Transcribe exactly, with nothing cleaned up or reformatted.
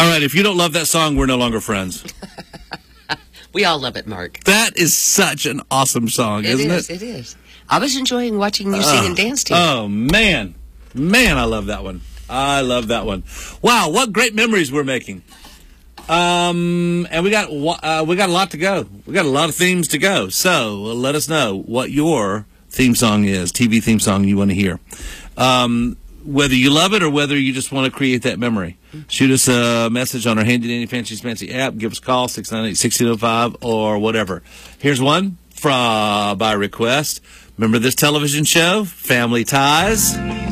right, if you don't love that song, we're no longer friends. We all love it, Mark. That is such an awesome song, It isn't is, it? it is. I was enjoying watching you sing and dance to it. Oh, man. Man, I love that one. I love that one. Wow, what great memories we're making. Um, and we got uh, we got a lot to go. We got a lot of themes to go. So let us know what your theme song is, T V theme song you want to hear. Um, whether you love it or whether you just want to create that memory. Shoot us a message on our Handy Dandy Fancy Fancy app. Give us a call, six nine eight, one six zero five or whatever. Here's one from by request. Remember this television show, Family Ties?